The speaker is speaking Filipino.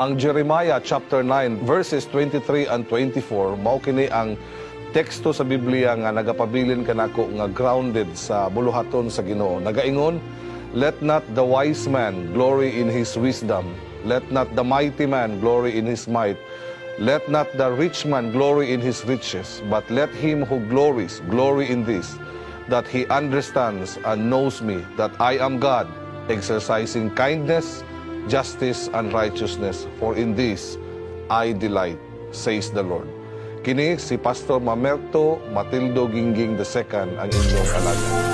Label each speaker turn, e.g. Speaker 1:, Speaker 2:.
Speaker 1: Ang Jeremiah chapter 9 verses 23 and 24 mao kini ang teksto sa Biblia nga nagapabilin kanako nga grounded sa buluhaton sa Ginoo. Nagaingon, let not the wise man glory in his wisdom, let not the mighty man glory in his might, let not the rich man glory in his riches, but let him who glories glory in this, that he understands and knows me, that I am God, exercising kindness, justice, and righteousness, for in this I delight, says the Lord. Kini si Pastor Mamerto Matildo Gingging II ang inyong alaga.